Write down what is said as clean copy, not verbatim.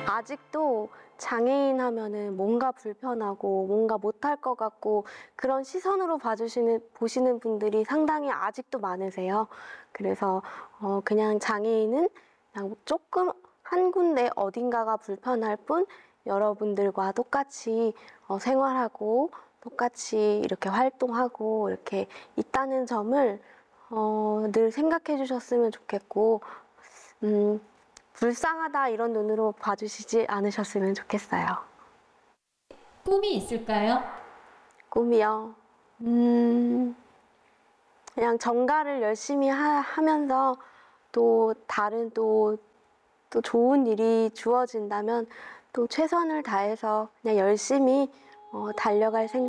아직도 장애인 하면은 뭔가 불편하고 뭔가 못할 것 같고 그런 시선으로 보시는 분들이 상당히 아직도 많으세요. 그래서 그냥 장애인은 그냥 조금 한 군데 어딘가가 불편할 뿐 여러분들과 똑같이 생활하고 똑같이 이렇게 활동하고 이렇게 있다는 점을 늘 생각해 주셨으면 좋겠고 불쌍하다 이런 눈으로 봐주시지 않으셨으면 좋겠어요. 꿈이 있을까요? 꿈이요. 그냥 정가를 열심히 하면서 또 다른 또 좋은 일이 주어진다면 또 최선을 다해서 그냥 열심히 달려갈 생각